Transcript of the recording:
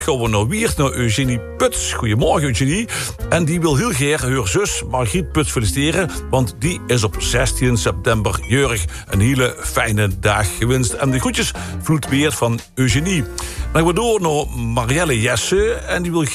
gaan we nou weer naar Eugenie Puts. Goedemorgen, Eugenie. En die wil heel graag haar zus Margriet Puts feliciteren, want die is op 16 september jarig. Een hele fijne dag gewenst. En de groetjes vloed weer van Eugenie. Dan gaan we door naar Marielle Jesse en die wil